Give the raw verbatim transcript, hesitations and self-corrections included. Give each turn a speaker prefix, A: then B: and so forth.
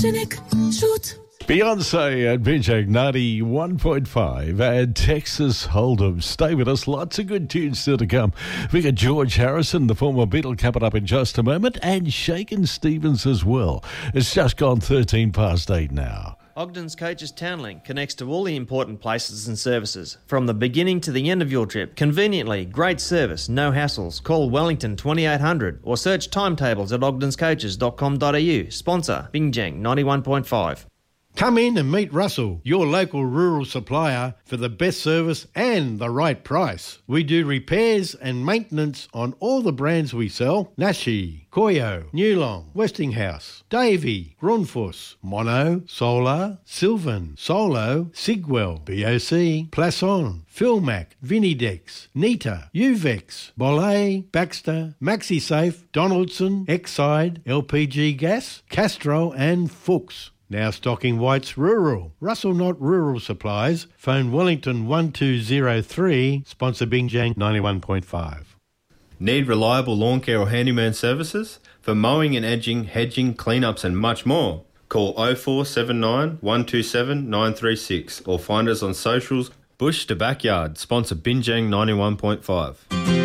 A: Cynic, shoot.
B: Beyonce at Binjag ninety-one point five and Texas Hold'em. Stay with us. Lots of good tunes still to come. We got George Harrison, the former Beatle, coming up in just a moment, and Shakin' Stevens as well. It's just gone thirteen past eight now.
C: Ogden's Coaches Townlink connects to all the important places and services. From the beginning to the end of your trip, conveniently, great service, no hassles. Call Wellington twenty-eight hundred or search timetables at ogdens coaches dot com dot a u. Sponsor, Binjang ninety-one point five.
D: Come in and meet Russell, your local rural supplier, for the best service and the right price. We do repairs and maintenance on all the brands we sell: Nashi, Koyo, Newlong, Westinghouse, Davey, Grundfos, Mono, Solar, Sylvan, Solo, Sigwell, B O C, Plasson, Philmac, Vinidex, Nita, Uvex, Bolle, Baxter, MaxiSafe, Donaldson, Exide, L P G Gas, Castro and Fuchs. Now stocking White's Rural. Russell Knott Rural Supplies. Phone Wellington one two zero three. Sponsor Binjang ninety-one point five.
E: Need reliable lawn care or handyman services? For mowing and edging, hedging, cleanups and much more. Call oh four seven nine, one two seven, nine three six or find us on socials. Bush to Backyard. Sponsor Binjang ninety-one point five.